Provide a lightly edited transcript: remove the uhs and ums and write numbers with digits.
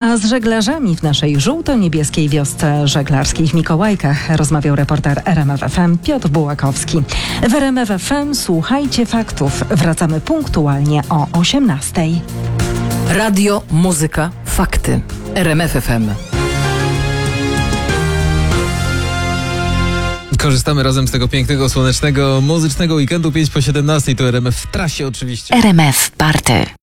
A z żeglarzami w naszej żółto-niebieskiej wiosce żeglarskiej w Mikołajkach rozmawiał reporter RMF FM Piotr Bułakowski. W RMF FM słuchajcie faktów. Wracamy punktualnie o 18:00. Radio, muzyka, fakty. RMF FM. Korzystamy razem z tego pięknego, słonecznego, muzycznego weekendu 5 po 17. To RMF w trasie oczywiście. RMF Party.